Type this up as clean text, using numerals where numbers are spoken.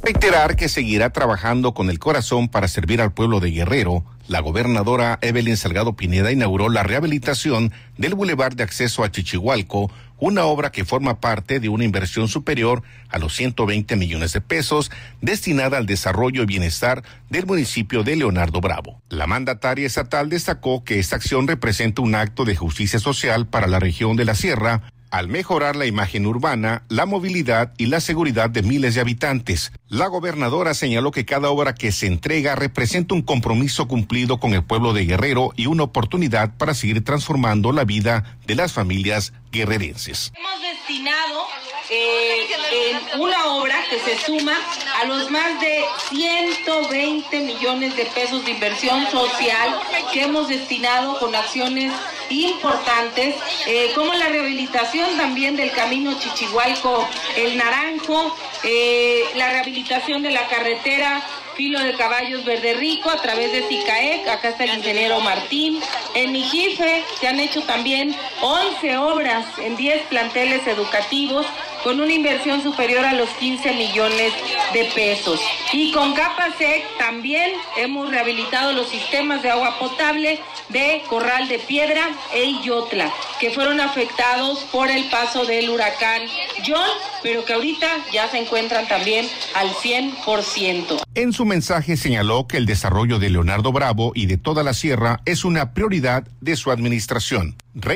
Reiterar que seguirá trabajando con el corazón para servir al pueblo de Guerrero. La gobernadora Evelyn Salgado Pineda inauguró la rehabilitación del bulevar de acceso a Chichihualco, una obra que forma parte de una inversión superior a los 120 millones de pesos destinada al desarrollo y bienestar del municipio de Leonardo Bravo. La mandataria estatal destacó que esta acción representa un acto de justicia social para la región de la Sierra, al mejorar la imagen urbana, la movilidad y la seguridad de miles de habitantes. La gobernadora señaló que cada obra que se entrega representa un compromiso cumplido con el pueblo de Guerrero y una oportunidad para seguir transformando la vida de las familias guerrerenses. Hemos destinado en una obra que se suma a los más de 120 millones de pesos de inversión social que hemos destinado con acciones importantes, como la rehabilitación también del camino Chichihualco El Naranjo, la rehabilitación de la carretera Filo de Caballos Verde Rico a través de SICAEC, acá está el ingeniero Martín. En Ijife se han hecho también 11 obras en 10 planteles educativos con una inversión superior a los 15 millones de pesos. Y con Capasec también hemos rehabilitado los sistemas de agua potable de Corral de Piedra e Iyotla, que fueron afectados por el paso del huracán John, pero que ahorita ya se encuentran también al 100%. En su mensaje señaló que el desarrollo de Leonardo Bravo y de toda la sierra es una prioridad de su administración.